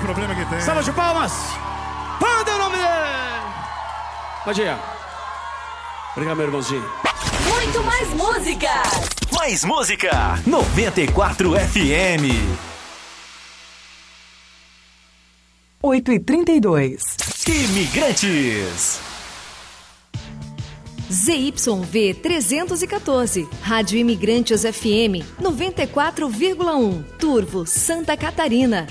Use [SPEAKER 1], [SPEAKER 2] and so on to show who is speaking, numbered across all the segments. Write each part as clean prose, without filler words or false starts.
[SPEAKER 1] problema que tem.
[SPEAKER 2] Salva de palmas. Manda o nome dele. Pode ir. Obrigado, meu irmãozinho.
[SPEAKER 3] Muito mais música.
[SPEAKER 4] Mais música. 94 FM.
[SPEAKER 5] 8h32.
[SPEAKER 4] Imigrantes.
[SPEAKER 6] ZYV 314, Rádio Imigrantes FM 94,1, Turvo, Santa Catarina.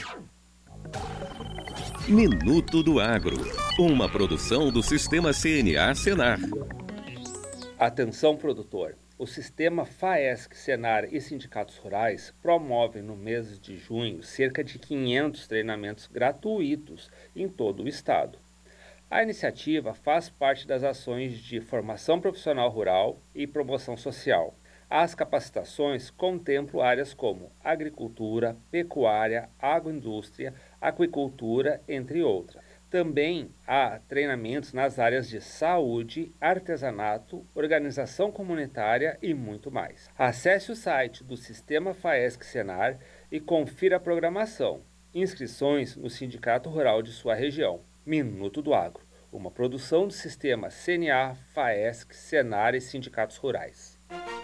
[SPEAKER 7] Minuto do Agro, uma produção do Sistema CNA Senar.
[SPEAKER 8] Atenção, produtor. O Sistema FAESC, Senar e Sindicatos Rurais promovem no mês de junho cerca de 500 treinamentos gratuitos em todo o estado. A iniciativa faz parte das ações de formação profissional rural e promoção social. As capacitações contemplam áreas como agricultura, pecuária, agroindústria, aquicultura, entre outras. Também há treinamentos nas áreas de saúde, artesanato, organização comunitária e muito mais. Acesse o site do Sistema FAESC Senar e confira a programação. Inscrições no Sindicato Rural de sua região. Minuto do Agro, uma produção do Sistema CNA, FAESC, Senar e Sindicatos Rurais.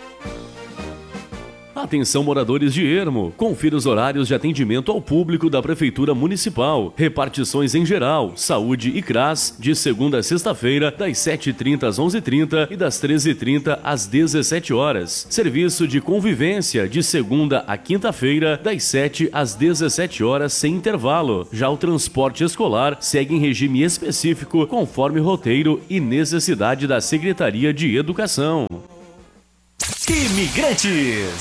[SPEAKER 9] Atenção, moradores de Ermo. Confira os horários de atendimento ao público da Prefeitura Municipal. Repartições em geral, saúde e CRAS, de segunda a sexta-feira, das 7h30 às 11h30 e das 13h30 às 17 horas. Serviço de convivência, de segunda a quinta-feira, das 7 às 17 horas, sem intervalo. Já o transporte escolar segue em regime específico, conforme roteiro e necessidade da Secretaria de Educação.
[SPEAKER 4] Imigrantes.